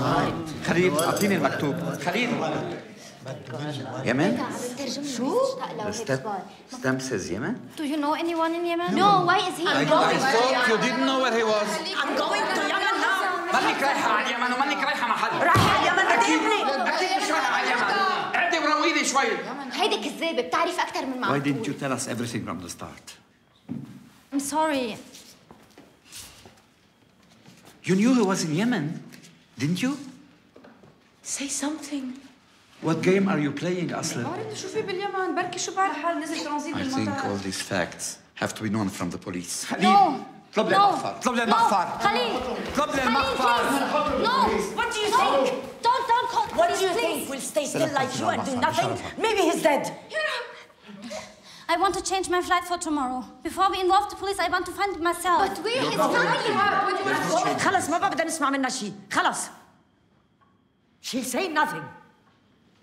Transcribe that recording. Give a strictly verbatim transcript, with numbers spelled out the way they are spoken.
خليل اعطيني المكتوب. خليل يمن؟ شو؟ The stamp says Yemen? Do you know anyone in Yemen? No, why is he in Yemen? I thought you didn't know where he was. I'm going to Yemen now. منك رايحة على اليمن ومنك رايحة محل. رايحة على اليمن قدامي. أكيد مش رايحة على اليمن. عدي ورويلي شوي. هيدي كذابة، بتعرف أكثر من معقول. Why didn't you tell us everything from the start? I'm sorry. You knew he was in Yemen, didn't you? Say something. What game are you playing, Aslan? بعرف شو في باليمن، بركي شو بعرف حال نزل ترانزيت I think بالمطار. all these facts have to be known from the police. No. اطلب لي No. المخفر. اطلب لي المخفر. خليل. اطلب لي المخفر. No. What do you No. think? Don't, don't call What do police, you please. think? We'll stay still like you and do nothing? Maybe he's dead. I want to change my flight for tomorrow. Before we involve the police, I want to find it myself. But where is خلص ما بقدر نسمع منها شيء. خلص. She'll say nothing.